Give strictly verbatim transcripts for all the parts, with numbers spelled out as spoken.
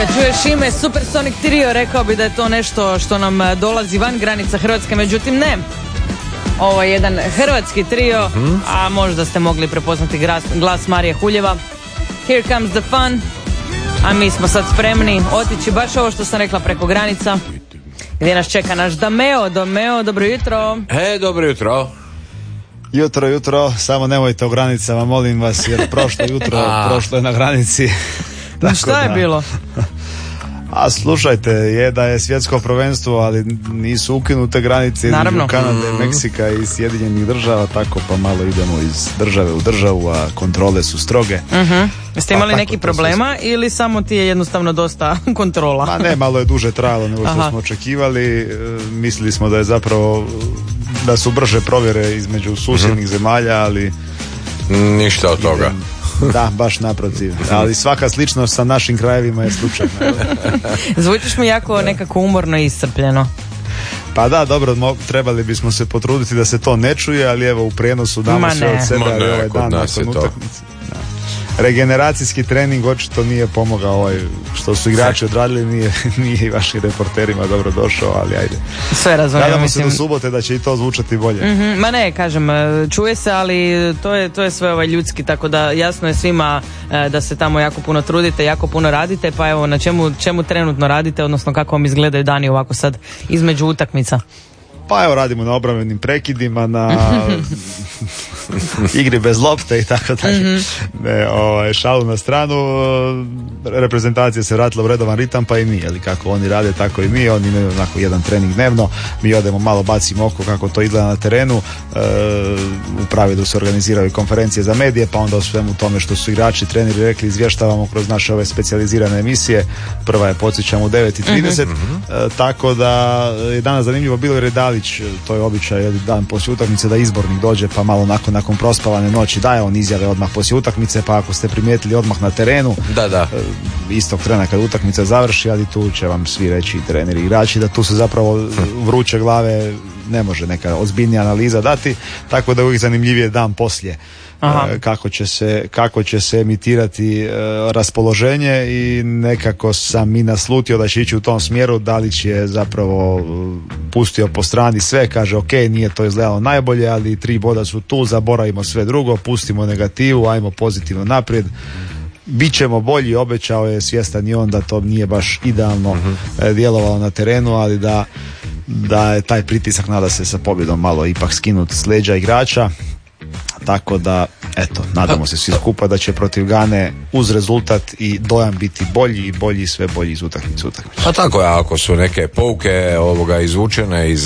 Kad čuješ ime Supersonic Trio, rekao bi da je to nešto što nam dolazi van granica Hrvatske, međutim ne. Ovo je jedan hrvatski trio, mm-hmm. a možda ste mogli prepoznati glas, glas Marije Huljeva. Here comes the fun. A mi smo sad spremni otići baš ovo što sam rekla preko granica, gdje nas čeka naš Dameo. Dameo, dobro jutro. He, dobro jutro. Jutro, jutro, samo nemojte o granicama, molim vas, jer prošlo jutro, prošlo je na granici. Šta je da. bilo? A slušajte, je da je svjetsko prvenstvo, ali nisu ukinute granice između Kanade, Meksika i Sjedinjenih država, tako pa malo idemo iz države u državu, a kontrole su stroge. Uh-huh. Jeste imali pa, neki problema se... ili samo ti je jednostavno dosta kontrola? Ma ne, malo je duže trajalo nego što Aha. smo očekivali. Mislili smo da je zapravo da su brže provjere između susjednih uh-huh. zemalja, ali ništa od toga. Da, baš naprotiv. Ali svaka sličnost sa našim krajevima je slučajna. Zvučiš mi jako nekako umorno i iscrpljeno. Pa da, dobro, mo- trebali bismo se potruditi da se to ne čuje, ali evo u prijenosu damo sve od sebe, ali ovaj dan nakon utakmice. Regeneracijski trening očito nije pomogao, ovaj, što su igrači odradili, nije, nije i vašim reporterima dobro došao, ali ajde. Sve razumijem. Nadamo mislim... se do subote da će i to zvučati bolje. Mm-hmm, ma ne, kažem, čuje se, ali to je, to je sve ovaj ljudski, tako da jasno je svima da se tamo jako puno trudite, jako puno radite, pa evo na čemu, čemu trenutno radite, odnosno kako vam izgledaju dani ovako sad između utakmica? Pa evo radimo na obrambenim prekidima, na igri bez lopte i tako dalje. Mm-hmm. Ne, ovaj, šalu na stranu, reprezentacija se vratila u redovan ritam, pa i mi, ali kako oni rade, tako i mi, oni imaju onako jedan trening dnevno, mi odemo malo, bacimo oko kako to izgleda na terenu, e, u pravilu se organiziraju konferencije za medije, pa onda o svemu tome što su igrači, treneri rekli, izvještavamo kroz naše ove specijalizirane emisije. Prva je, podsjećam, u devet i trideset, mm-hmm. e, tako da je danas zanimljivo bilo jer je Dalić, to je običaj dan poslije utakmice da izbornik dođe pa malo nakon, nakon prospavane noći daje on izjave odmah poslije utakmice, pa ako ste primijetili odmah na terenu, da, da. istog trena kad utakmica završi, ali tu će vam svi reći, treneri i igrači, da tu se zapravo vruće glave ne može neka ozbiljnija analiza dati, tako da je uvijek zanimljivije dan poslije. Aha. Kako će se, kako će se emitirati e, raspoloženje i nekako sam i naslutio da će ići u tom smjeru. Dalić je zapravo pustio po strani sve, kaže ok, nije to izgledalo najbolje, ali tri boda su tu, zaboravimo sve drugo, pustimo negativu, ajmo pozitivno naprijed. Bićemo bolji, obećao je, svjestan i on da to nije baš idealno uh-huh. djelovalo na terenu, ali da, da je taj pritisak, nada se sa pobjedom malo ipak skinut s leđa igrača. Tako da, eto, nadamo se svi skupa da će protiv Gane uz rezultat i dojam biti bolji i bolji, sve bolji iz utakmice utakmice. Pa tako je, ako su neke pouke ovoga izvučene iz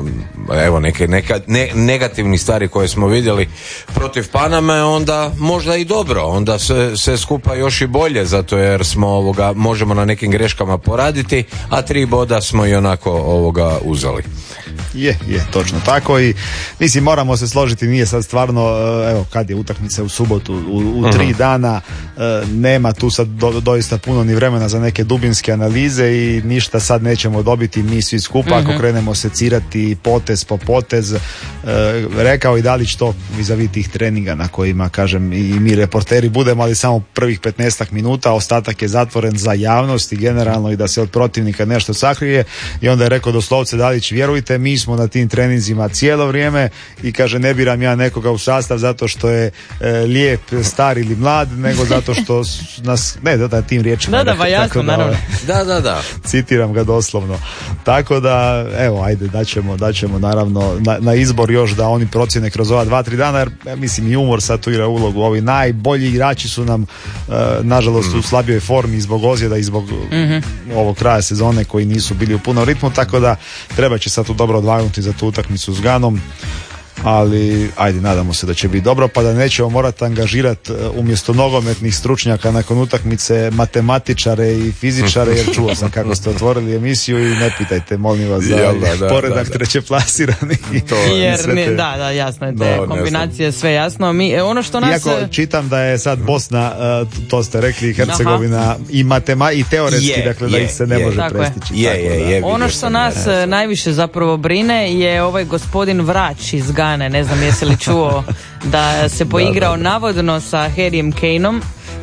evo neke neka, ne, negativni stvari koje smo vidjeli protiv Paname, onda možda i dobro, onda se, se skupa još i bolje, zato jer smo ovoga, možemo na nekim greškama poraditi, a tri boda smo i onako ovoga uzeli. Je, je, točno tako i mislim moramo se složiti, nije sad stvarno, evo kad je utakmica u subotu, u, u tri uh-huh. dana, nema tu sad do, doista puno ni vremena za neke dubinske analize i ništa sad nećemo dobiti mi svi skupa uh-huh. ako krenemo secirati potez po potez. E, rekao i Dalić to vis-a-vis tih treninga na kojima, kažem, i mi reporteri budemo, ali samo prvih petnaestak minuta, ostatak je zatvoren za javnost i generalno i da se od protivnika nešto sakrije i onda je rekao doslovce Dalić, vjerujte, mi smo na tim treninzima cijelo vrijeme i kaže ne biram ja nekoga u sastav zato što je e, lijep, star ili mlad, nego zato što nas, ne da da tim riječima. Da, da, ba jasno, naravno. Da, da, da. Citiram ga doslovno. Tako da, evo, ajde, daćemo, daćemo naravno na, na izbor još da oni procjene kroz ova dva, tri dana, jer ja mislim i umor sad tu igra ulogu. Ovi najbolji igrači su nam, e, nažalost, mm. u slabijoj formi zbog ozljeda i zbog mm-hmm. ovog kraja sezone koji nisu bili u punom ritmu, tako da treba će sad tu dobro odvagnuti za tu utakmicu s Ganom, ali ajde, nadamo se da će biti dobro, pa da nećemo morati angažirati umjesto nogometnih stručnjaka nakon utakmice matematičare i fizičare, jer čuo sam kako ste otvorili emisiju i ne pitajte, molim vas, za da, da, poredak da, da. treće plasirani. To, jer ne, te, da, da, jasno je, te no, kombinacije, sve jasno. Mi, ono što nas... Iako čitam da je sad Bosna, to ste rekli, Hercegovina, aha. i matema i teoretski, je, dakle je, da ih se ne je, može prestići. Je, je, je, je, ono što nas je, najviše zapravo brine je ovaj gospodin Vrać iz Gane, ne znam jesi li čuo da se poigrao navodno sa Harryem Kaneom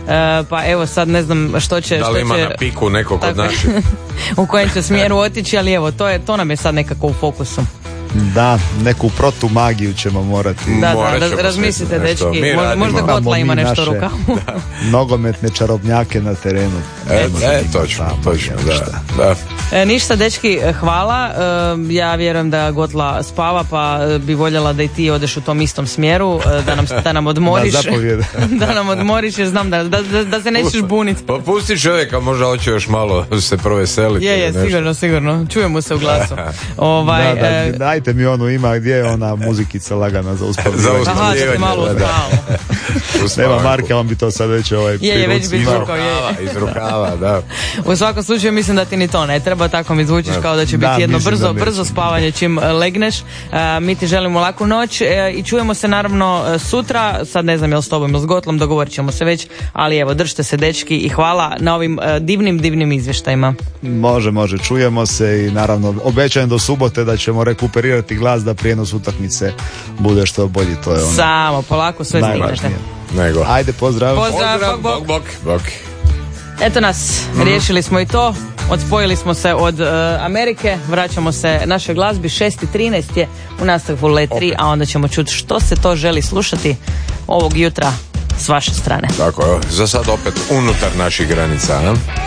pa evo sad ne znam što će... Da li što ima će, na piku nekog od naših? u kojem će smjeru otići, ali evo, to, je, to nam je sad nekako u fokusu. Da, neku protumagiju ćemo morati. Da, Morat da, ćemo razmislite, nešto. dečki, Mi možda, radimo. možda Imamo Gotla ima mi nešto u naše rukavu. nogometne čarobnjake na terenu. E, Ne e možemo točno, tamo, točno, jel da, šta. da. E, ništa, dečki, hvala. E, ja vjerujem da Gotla spava, pa e, bi voljela da i ti odeš u tom istom smjeru, e, da nam, da nam odmoriš. Na zapovjed. Da nam odmoriš, jer znam da, da, da, da se nećeš buniti. Pa pusti čovjeka, možda hoće još malo se proveseliti. Je, je, ili nešto. sigurno, sigurno. Čujemo se u glasu. Ovaj, Da, da, e, dajte mi onu ima gdje je ona muzikica lagana za Za uspavljivanje. aha, da te uspavljivanje, malo da, da. uspavamo. U Nema spavanku. Marka, on bi to sad već ovaj Je, je, već bi privucimao. zvrkao, je. Rukava, iz rukava, da. U svakom slučaju mislim da ti ni to ne treba, tako mi zvučiš kao da će Da, biti jedno mislim brzo, da neće. brzo spavanje čim e, legneš. E, mi ti želimo laku noć e, i čujemo se naravno e, sutra, sad ne znam jel s tobom ili s Gotlom, dogovorit ćemo se već, ali evo, držite se dečki i hvala na ovim e, divnim, divnim izvještajima. Može, može, čujemo se i naravno obećajem do subote da ćemo rekuperirati glas da prijenos utakmice bude što bolji, to je ono Samo, polako sve stignete. najvažnije. Nego. Ajde, pozdrav. Pozdrav, bok, bok. bok, bok. Eto nas, riješili smo i to. Odspojili smo se od e, Amerike, vraćamo se našoj glazbi. šest i trinaest je u nastavku Let tri, a onda ćemo čuti što se to želi slušati ovog jutra s vaše strane. Tako, evo, za sad opet unutar naših granica, a?